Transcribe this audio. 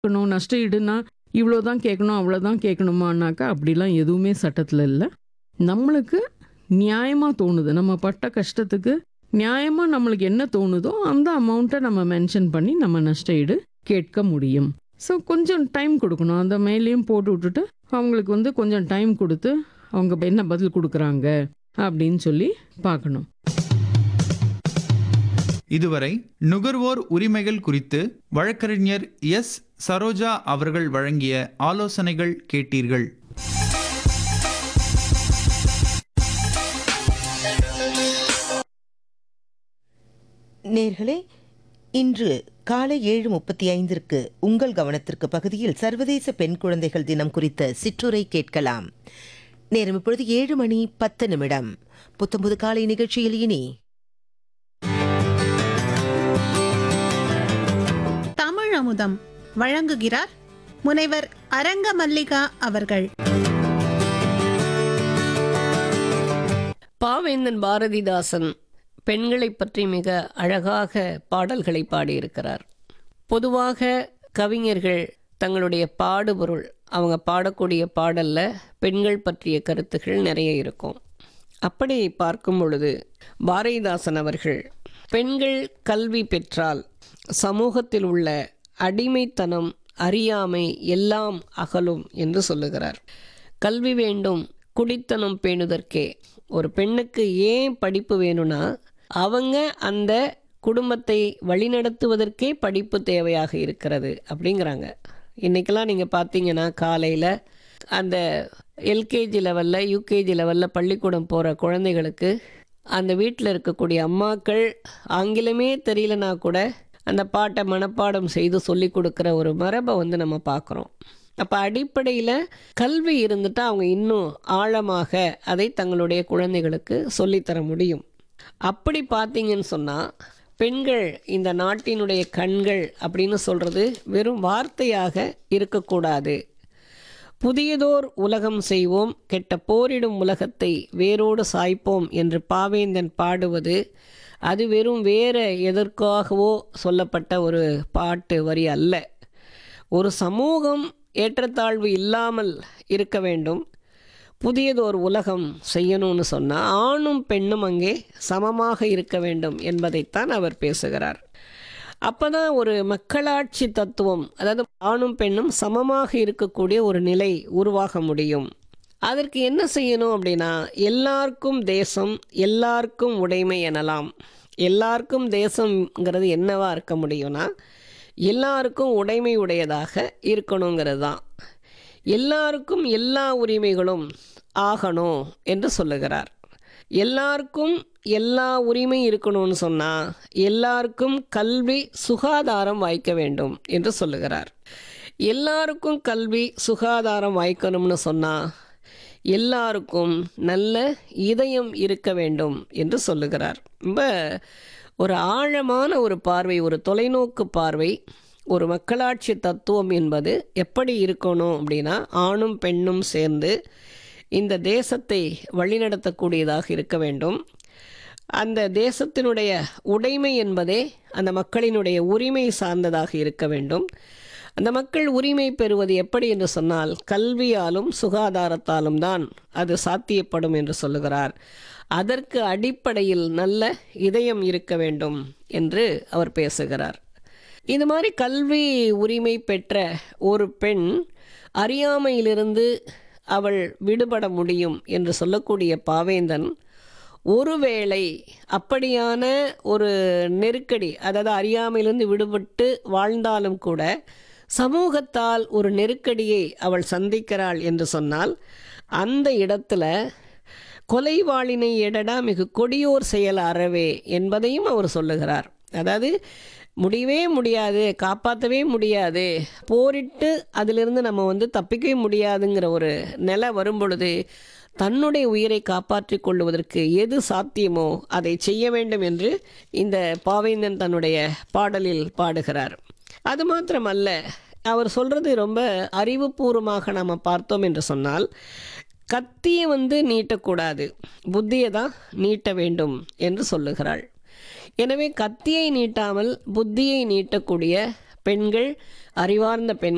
கேட்கணும், நஷ்ட ஈடுனா இவ்வளோ தான் கேட்கணும், அவ்வளோதான் கேட்கணுமானாக்கா அப்படிலாம் எதுவுமே சட்டத்தில் இல்லை. நம்மளுக்கு நியாயமா தோணுது. நம்ம பட்ட கஷ்டத்துக்கு நியாயமா நம்மளுக்கு என்ன தோணுதோ அந்த அமௌண்ட்டை நம்ம மென்ஷன் பண்ணி நம்ம நஷ்ட ஈடு கேட்க முடியும். ஸோ கொஞ்சம் டைம் கொடுக்கணும். அந்த மெயிலையும் போட்டு விட்டுட்டு அவங்களுக்கு வந்து கொஞ்சம் டைம் கொடுத்து அவங்க என்ன பதில் கொடுக்குறாங்க அப்படின்னு சொல்லி பார்க்கணும். இதுவரை நுகர்வோர் உரிமைகள் குறித்து வழக்கறிஞர் எஸ். சரோஜா அவர்கள் வழங்கிய ஆலோசனைகள் கேட்டீர்கள். நேர்களே, இன்று காலை 7:35 உங்கள் கவனத்திற்கு பகுதியில் சர்வதேச பெண் குழந்தைகள் தினம் குறித்த சிற்றுரை கேட்கலாம். நேரம் இப்பொழுது 7:10. புத்தம்புது காலை நிகழ்ச்சியில் இனி தமிழ் அமுதம் வழங்குகிறார் முனைவர் அரங்க மல்லிகா அவர்கள். பாவேந்தன் பாரதிதாசன் பெண்களை பற்றி மிக அழகாக பாடல்களை பாடியிருக்கிறார். பொதுவாக கவிஞர்கள் தங்களுடைய பாடுபொருள், அவங்க பாடக்கூடிய பாடலில் பெண்கள் பற்றிய கருத்துகள் நிறைய இருக்கும். அப்படி பார்க்கும் பொழுது பாரதிதாசன் அவர்கள் பெண்கள் கல்வி பெற்றால் சமூகத்தில் உள்ள அடிமைத்தனம், அறியாமை எல்லாம் அகலும் என்று சொல்லுகிறார். கல்வி வேண்டும், குடித்தனம் பேணுதற்கே. ஒரு பெண்ணுக்கு ஏன் படிப்பு வேணும்னா, அவங்க அந்த குடும்பத்தை வழிநடத்துவதற்கே படிப்பு தேவையாக இருக்கிறது அப்படிங்கிறாங்க. இன்றைக்கெல்லாம் நீங்கள் பார்த்தீங்கன்னா காலையில் அந்த எல்கேஜி லெவலில், யூகேஜி லெவலில் பள்ளிக்கூடம் போகிற குழந்தைகளுக்கு அந்த வீட்டில் இருக்கக்கூடிய அம்மாக்கள் ஆங்கிலமே தெரியலனா கூட அந்த பாட்டை மனப்பாடம் செய்து சொல்லி கொடுக்குற ஒரு மரபை வந்து நம்ம பார்க்குறோம். அப்போ அடிப்படையில் கல்வி இருந்துட்டால் அவங்க இன்னும் ஆழமாக அதை தங்களுடைய குழந்தைகளுக்கு சொல்லித்தர முடியும். அப்படி பார்த்தீங்கன்னு சொன்னால் பெண்கள் இந்த நாட்டினுடைய கண்கள் அப்படின்னு சொல்கிறது வெறும் வார்த்தையாக இருக்கக்கூடாது. புதியதோர் உலகம் செய்வோம், கெட்ட போரிடும் உலகத்தை வேரோடு சாய்ப்போம் என்று பாவேந்தன் பாடுவது அது வெறும் வேறு எதற்காகவோ சொல்லப்பட்ட ஒரு பாட்டு வரி அல்ல. ஒரு சமூகம் ஏற்றத்தாழ்வு இல்லாமல் இருக்க வேண்டும், புதியதோர் உலகம் செய்யணும்னு சொன்னால் ஆணும் பெண்ணும் அங்கே சமமாக இருக்க வேண்டும் என்பதைத்தான் அவர் பேசுகிறார். அப்போ தான் ஒரு மக்களாட்சி தத்துவம், அதாவது ஆணும் பெண்ணும் சமமாக இருக்கக்கூடிய ஒரு நிலை உருவாக முடியும். அதற்கு என்ன செய்யணும் அப்படின்னா, எல்லாருக்கும் தேசம், எல்லாருக்கும் உடைமை எனலாம். எல்லாருக்கும் தேசங்கிறது என்னவா இருக்க முடியும்னா, எல்லாருக்கும் உடைமை உடையதாக இருக்கணுங்கிறது தான். எல்லாருக்கும் எல்லா உரிமைகளும் ஆகணும் என்று சொல்லுகிறார். எல்லாருக்கும் எல்லா உரிமை இருக்கணும்னு சொன்னால் எல்லாருக்கும் கல்வி சுகாதாரம் வாய்க்க வேண்டும் என்று சொல்லுகிறார். எல்லாருக்கும் கல்வி சுகாதாரம் வாய்க்கணும்னு சொன்னால் எல்லாருக்கும் நல்ல இதயம் இருக்க வேண்டும் என்று சொல்லுகிறார். ரொம்ப ஒரு ஆழமான ஒரு பார்வை, ஒரு தொலைநோக்கு பார்வை. ஒரு மக்களாட்சி தத்துவம் என்பது எப்படி இருக்கணும் அப்படின்னா, ஆணும் பெண்ணும் சேர்ந்து இந்த தேசத்தை வழிநடத்தக்கூடியதாக இருக்க வேண்டும். அந்த தேசத்தினுடைய உடைமை என்பதே அந்த மக்களினுடைய உரிமை சார்ந்ததாக இருக்க வேண்டும். அந்த மக்கள் உரிமை பெறுவது எப்படி என்று சொன்னால் கல்வியாலும் சுகாதாரத்தாலும் தான் அது சாத்தியப்படும் என்று சொல்லுகிறார். அதற்கு அடிப்படையில் நல்ல இதயம் இருக்க வேண்டும் என்று அவர் பேசுகிறார். இது மாதிரி கல்வி உரிமை பெற்ற ஒரு பெண் அறியாமையிலிருந்து அவள் விடுபட முடியும் என்று சொல்லக்கூடிய பாவேந்தன், ஒருவேளை அப்படியான ஒரு நெருக்கடி, அதாவது அறியாமையிலிருந்து விடுபட்டு வாழ்ந்தாலும் கூட சமூகத்தால் ஒரு நெருக்கடியை அவள் சந்திக்கிறாள் என்று சொன்னால், அந்த இடத்துல கொலைவாளினை எடடா மிகு கொடியோர் செயல் அறவே என்பதையும் அவர் சொல்லுகிறார். அதாவது முடியவே முடியாது, காப்பாற்றவே முடியாது, போரிட்டு அதிலிருந்து நம்ம வந்து தப்பிக்கவே முடியாதுங்கிற ஒரு நிலை வரும் பொழுது தன்னுடைய உயிரை காப்பாற்றிக் கொள்வதற்கு எது சாத்தியமோ அதை செய்ய வேண்டும் என்று இந்த பாவேந்தன் தன்னுடைய பாடலில் பாடுகிறார். அது மாத்திரமல்ல, அவர் சொல்கிறது ரொம்ப அறிவுபூர்வமாக நாம் பார்த்தோம் என்று சொன்னால், கத்தியை வந்து நீட்டக்கூடாது, புத்தியை தான் நீட்ட வேண்டும் என்று சொல்லுகிறாள். எனவே கத்தியை நீட்டாமல் புத்தியை நீட்டக்கூடிய பெண்கள், அறிவார்ந்த பெண்கள்